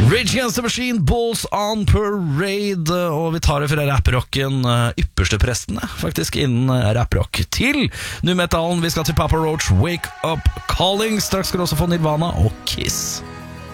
Rage Against the Machine, Balls on Parade. Og vi tar det fra rapprocken, ypperste prestene faktisk innen rapprock, til nu metalen. Vi skal til Papa Roach, Wake Up Calling. Straks skal du også få Nirvana og Kiss.